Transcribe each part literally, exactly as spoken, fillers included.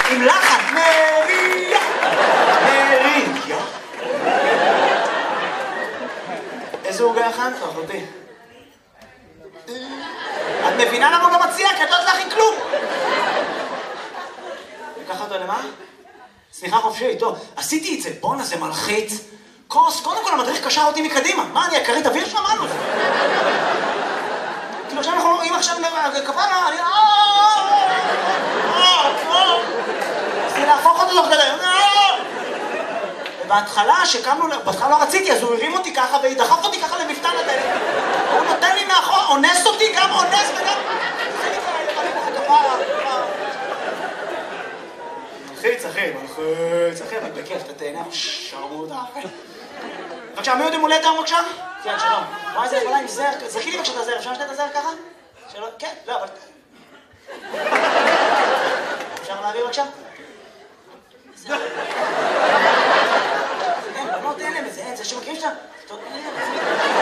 עם לחן, מריה, מריה. איזה עוגה הכנת, אחותי? את מבינה למה הוא גם מציע? כי את לא יודעת להכין כלום. לקח אותו למה? סליחה חופשי, טוב. עשיתי את זה, בואנה זה מלחיץ. כוס, קודם כל המדריך קשר אותי מקדימה. מה, אני הכרית אוויר שם? מה לו? כאילו עכשיו אנחנו, אם עכשיו כפרה, אני... רציתי להפוך אותו תוך כדי. ובהתחלה, שקמנו, בהתחלה לא רציתי, אז הוא הרים אותי ככה ודחף אותי ככה למפתן הדלת. הוא נותן לי מאחור, אונס אותי, גם אונס וגם... זה נקרא, לבנים לך כפרה, כפרה. מלחיץ, אחי, מלחיץ, אחי, אבל בכיף, אתה תהנה, שרמוט, אחי. בבקשה, מי עוד עם הולדת היום בבקשה? כן, שלום. וואי, זה יכולה עם זר, זכי לי בבקשה את הזר, אפשר לשתת את הזר ככה? שלום, כן, לא, אבל... אפשר להעביר בבקשה? זר. אין, בנות אין להם את זה, אין, זה שמכירים שאתה... טוב, אין להם את זה.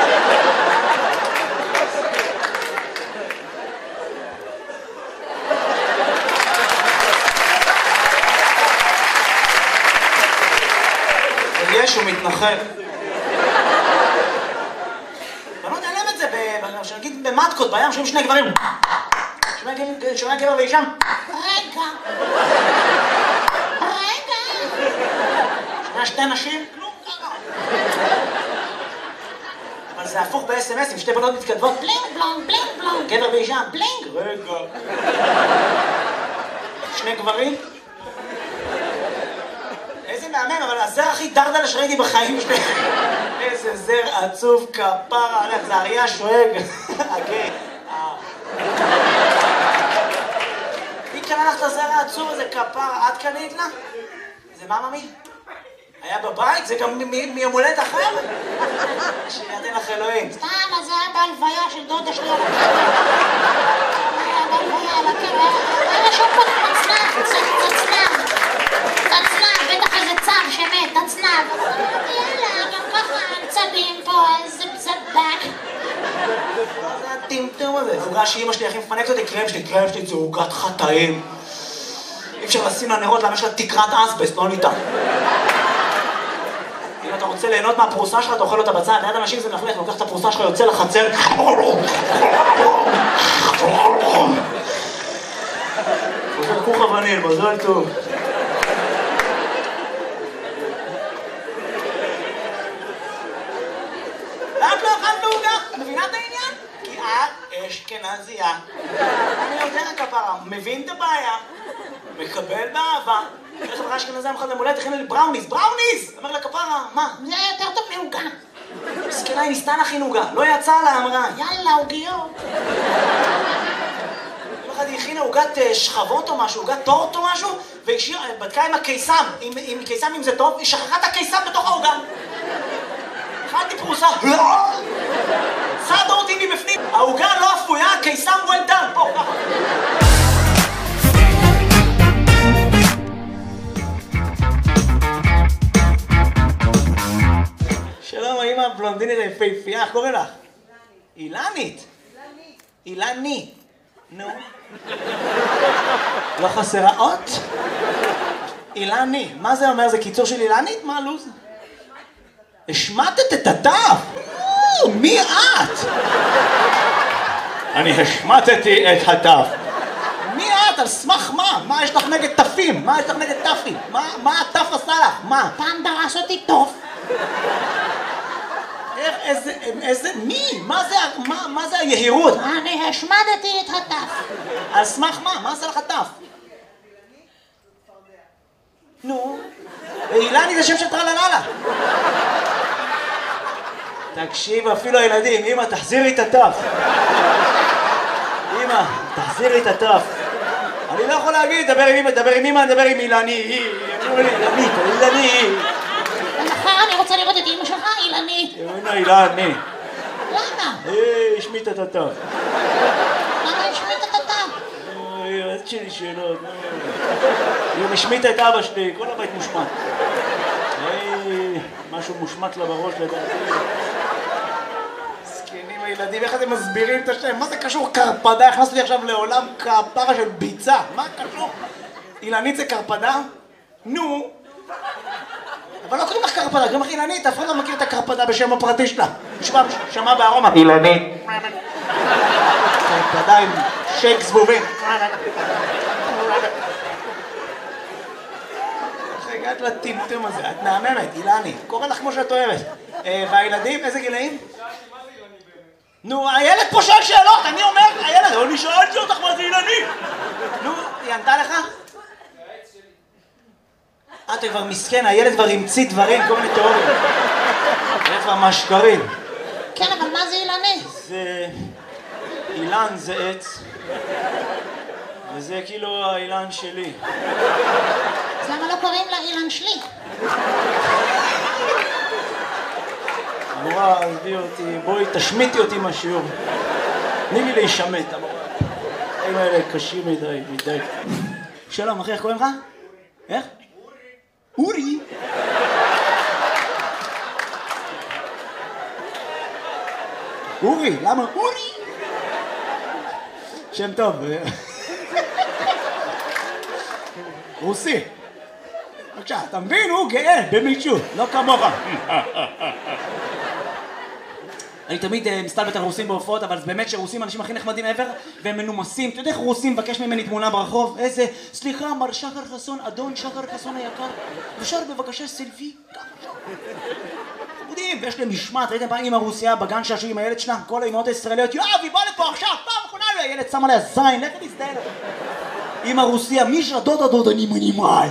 יש, הוא מתנחל. בנות אין להם את זה, שנגיד במטקות, בים, שומעים שני גברים. שומע גבר ואישם. רגע. רגע. שומע שתי נשים. כלום ככה. אבל זה הפוך ב-אס אם אס, עם שתי בנות מתכתבות. בלינג בלונג, בלינג בלונג. גבר ואישם. בלינג. רגע. שני גברים. איזה מהמם, אבל הזר הכי דרדלה שראיתי בחיים שלי. איזה זר עצוב כפרה, הלך, זה אריה שואג. אוקיי. מי קנה לך את הזר העצוב הזה כפרה? את קנית לה? זה מה ממי? היה בבית? זה גם מיומולדת אחר? שידן לך אלוהים. סתם, אז זה היה בהלוויה של דודה שלי על הקבר. היה בהלוויה על הקבר. היה רשום פה תצנב, תצנב. תצנב, בטח איזה צב שמת, תצנב. יאללה, גם ככה צבים פה, איזה צבק. מה זה הטמטום הזה? זה עוגה שאימא שלי הכי מפנקת אותי, קרם שלי, קרם שלי זה עוגת חטאים. אי אפשר לשים לה נרות, למה יש לה תקרת אסבסט, לא ניתן. אם אתה רוצה ליהנות מהפרוסה שלך, אתה אוכל אותה בצד, ליד אנשים זה מלכלך, לוקח את הפרוסה שלך, יוצא לחצר. חוזר כוך אבנים, מזל טוב. ואת לא אכלת בעוגה? מבינה את העניין? כי את אשכנזייה. אני יודע כפרה, מבין את הבעיה, מקבל באהבה. איך חברה אשכנזייה מחד למולדת, הכינה לי בראוניז, בראוניז! אומר לה כפרה, מה? זה יותר טוב מעוגה. מסכנה, היא ניסתה להכין עוגה, לא יצאה לה, אמרה. יאללה, עוגיות. אחד היא הכינה עוגת שכבות או משהו, עוגת טורט או משהו, והיא בדקה עם הקיסם, עם קיסם אם זה טוב, היא שכחה את הקיסם בתוך העוגה. אכלתי פרוסה, סעדה אותי מבפנים, העוגה לא אפויה, הקיסם well done, פה, ככה. שלום, האמא הבלונדינית היפהפייה, איך קוראים לך? אילנית. אילני. נו. לא חסרה אות? אילני. מה זה אומר? זה קיצור של אילנית? מה הלו"ז? השמטת את התף! מי את? אני השמטתי את התף. מי את? על סמך מה? מה יש לך נגד תפים? מה יש לך נגד תפים? מה התף עשה לך? מה? פעם דרס אותי טוב. איך, איזה, איזה, מי? מה זה, מה, מה זה היהירות? אני השמדתי את התף. על סמך מה? מה עשה לך תף? נו, אילני זה שם של טרלללה. תקשיב, אפילו הילדים, אמא, תחזירי את התף. אמא, תחזירי את התף. אני לא יכול להגיד, דבר עם אמא, דבר עם אמא, דבר עם אילני. אמרו לי, אילנית, אילני. מחר אני רוצה לראות את אמא שלך, אילני. אמא, אילני. למה? היי, השמיט את התף. למה השמיט את התף? אוי, אז שלי שאלות. היא השמיטה את אבא שלי, כל הבית מושמט. היי, משהו מושמט לה בראש לדעתי. זקנים הילדים, איך אתם מסבירים את השם? מה זה קשור קרפדה? הכנסתי עכשיו לעולם כפרה של ביצה. מה קשור? אילנית זה קרפדה? נו. אבל לא קוראים לך קרפדה, קוראים לך אילנית, אף אחד לא מכיר את הקרפדה בשם הפרטי שלה. שמע בארומה. אילנית. קרפדה עם שייק זבובים. איך הגעת לטמטום הזה? את מהממת, אילנית. קורא לך כמו שאת אוהבת. והילדים, איזה גילאים? נו, הילד פה שואל שאלות, אני אומר, הילד, אני שאלתי אותך מה זה אילנית. נו, היא ענתה לך? אתה כבר מסכן, הילד כבר המציא דברים, כל מיני תיאוריות. הילד כבר משקרים. כן, אבל מה זה אילני? זה... אילן זה עץ, וזה כאילו האילן שלי. אז למה לא קוראים לה אילן שלי? המורה, עזבי אותי, בואי תשמיטי אותי מהשיעור. תני לי להישמט, המורה. החיים האלה קשים מדי, מדי. שלום, אחי, איך קוראים לך? איך? אורי. אורי, למה אורי? שם טוב. רוסי. בבקשה, אתה מבין? הוא גאה במישהו, לא כמוך. אני תמיד מסתלבט על רוסים בהופעות, אבל זה באמת שרוסים האנשים הכי נחמדים ever, והם מנומסים. אתה יודע איך רוסים מבקש ממני תמונה ברחוב? איזה, סליחה, מר שחר חסון, אדון שחר חסון היקר, אפשר בבקשה סלפי? חמודים, ויש להם משמעת, ראיתם פעם אמא רוסיה בגן שעשו עם הילד שלה? כל האמהות הישראליות, יואב, היא באה לפה עכשיו, פעם אחרונה, הילד שם עליה זין, לך תסתכל. אמא רוסיה, מישה דודה דודה נימונימאי.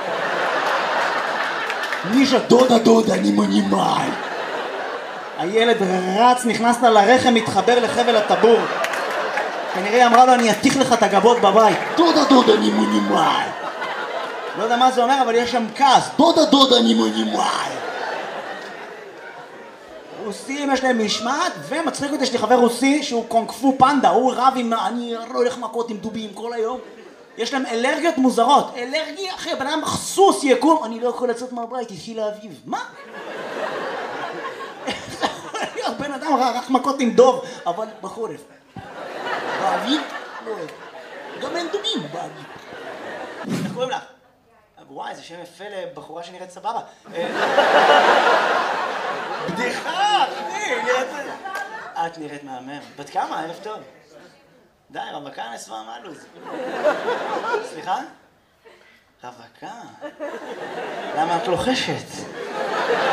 מישה דודה דודה נימונימאי. הילד רץ, נכנס לה לרחם, מתחבר לחבל הטבור. כנראה אמרה לו, אני אתיך לך את הגבות בבית. דודה דודה נימונימאי. לא יודע מה זה אומר, אבל יש שם כעס. דודה דודה נימונימאי. רוסים יש להם משמעת, ומצחיק אותי, יש לי חבר רוסי שהוא קונג-פו פנדה, הוא רב עם... אני לא הולך מכות עם דובים כל היום. יש להם אלרגיות מוזרות. אלרגי, אחי, בן אדם סוס יקום, אני לא יכול לצאת מהבית, התחיל לאביב. מה? בן אדם רק מכות עם דוב, אבל בחורף. באביב? לא אוהב. גם אין דובים באביב. איך קוראים לך? וואי, זה שם יפה לבחורה שנראית סבבה. בדיחה, אחי, נראית... את נראית מהמם. בת כמה? ערב טוב. די, רווקה נסווה מהלוז. סליחה? רווקה? למה את לוחשת?